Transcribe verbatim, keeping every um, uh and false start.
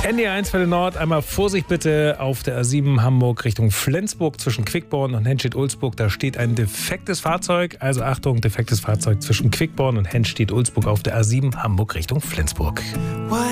N D R eins für den Nord. Einmal Vorsicht bitte auf der A sieben Hamburg Richtung Flensburg zwischen Quickborn und Henstedt-Ulzburg. Da steht ein defektes Fahrzeug. Also Achtung, defektes Fahrzeug zwischen Quickborn und Henstedt-Ulzburg auf der A sieben Hamburg Richtung Flensburg.